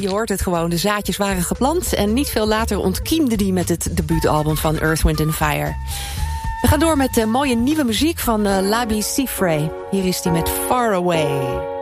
je hoort het gewoon, de zaadjes waren geplant en niet veel later ontkiemde die met het debuutalbum van Earth, Wind & Fire. We gaan door met mooie nieuwe muziek van Labi Siffre. Hier is die met Far Away.